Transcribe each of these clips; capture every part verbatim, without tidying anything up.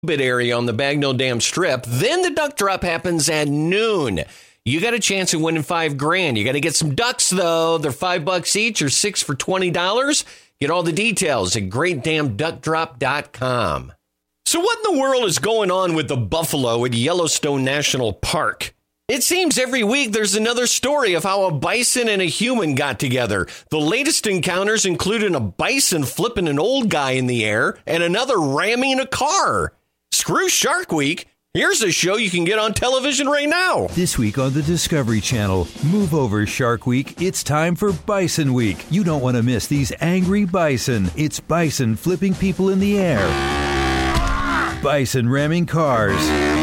area on the Bagnell Dam Strip. Then the duck drop happens at noon. You got a chance of winning five grand. You got to get some ducks, though. They're five bucks each or six for twenty dollars. Get all the details at great dam duck drop dot com. So what in the world is going on with the buffalo at Yellowstone National Park? It seems every week there's another story of how a bison and a human got together. The latest encounters included a bison flipping an old guy in the air and another ramming a car. Screw Shark Week. Here's a show you can get on television right now. This week on the Discovery Channel, move over Shark Week. It's time for Bison Week. You don't want to miss these angry bison. It's bison flipping people in the air. Bison ramming cars.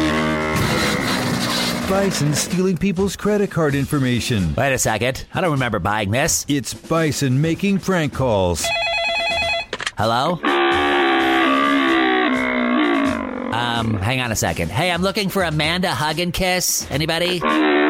Bison stealing people's credit card information. Wait a second. I don't remember buying this. It's bison making prank calls. Hello? Um, hang on a second. Hey, I'm looking for Amanda Hug and Kiss. Anybody?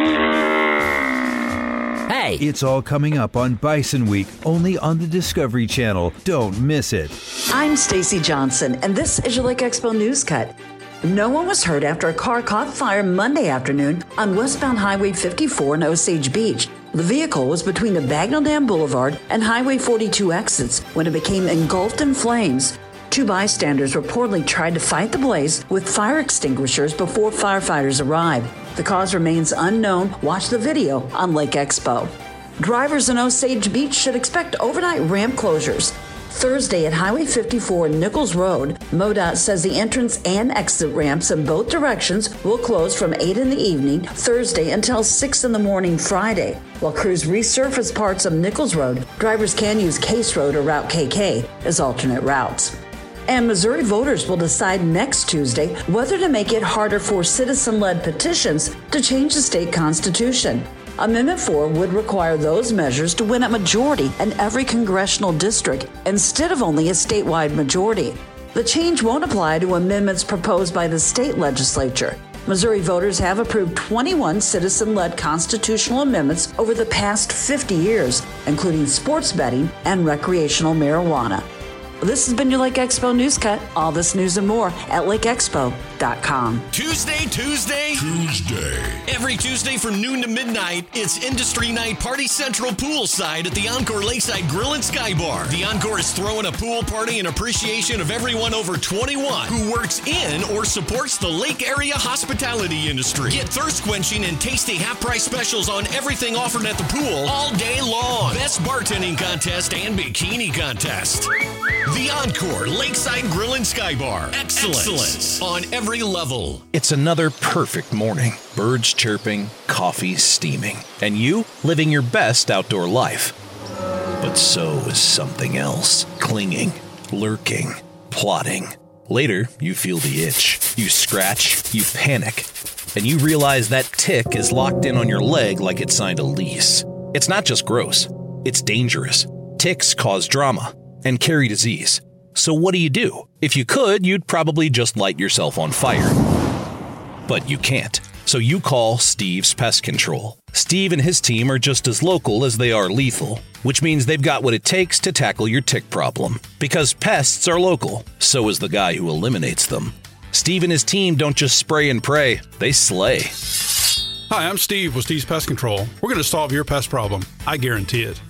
Hey! It's all coming up on Bison Week, only on the Discovery Channel. Don't miss it. I'm Stacy Johnson, and this is your Lake Expo News Cut. No one was hurt after a car caught fire Monday afternoon on westbound Highway fifty-four in Osage Beach. The vehicle was between the Bagnell Dam Boulevard and Highway forty-two exits when it became engulfed in flames. Two bystanders reportedly tried to fight the blaze with fire extinguishers before firefighters arrived. The cause remains unknown. Watch the video on Lake Expo. Drivers in Osage Beach should expect overnight ramp closures. Thursday at Highway fifty-four and Nichols Road, MoDOT says the entrance and exit ramps in both directions will close from eight in the evening Thursday until six in the morning Friday. While crews resurface parts of Nichols Road, drivers can use Case Road or Route K K as alternate routes. And Missouri voters will decide next Tuesday whether to make it harder for citizen-led petitions to change the state constitution. Amendment four would require those measures to win a majority in every congressional district instead of only a statewide majority. The change won't apply to amendments proposed by the state legislature. Missouri voters have approved twenty-one citizen-led constitutional amendments over the past fifty years, including sports betting and recreational marijuana. This has been your Lake Expo News Cut. All this news and more at lake expo dot com. Tuesday, Tuesday, Tuesday. Every Tuesday from noon to midnight, it's Industry Night Party Central Poolside at the Encore Lakeside Grill and Sky Bar. The Encore is throwing a pool party in appreciation of everyone over twenty-one who works in or supports the lake area hospitality industry. Get thirst quenching and tasty half-price specials on everything offered at the pool all day long. Best bartending contest and bikini contest. The Encore Lakeside Grill and Sky Bar. Excellence, Excellence on every level. It's another perfect morning. Birds chirping, coffee steaming, and you living your best outdoor life. But so is something else. Clinging, lurking, plotting. Later, you feel the itch. You scratch, you panic, and you realize that tick is locked in on your leg like it signed a lease. It's not just gross. It's dangerous. Ticks cause drama and carry disease. So what do you do? If you could, you'd probably just light yourself on fire. But you can't. So you call Steve's Pest Control. Steve and his team are just as local as they are lethal, which means they've got what it takes to tackle your tick problem. Because pests are local, so is the guy who eliminates them. Steve and his team don't just spray and pray, they slay. Hi, I'm Steve with Steve's Pest Control. We're going to solve your pest problem. I guarantee it.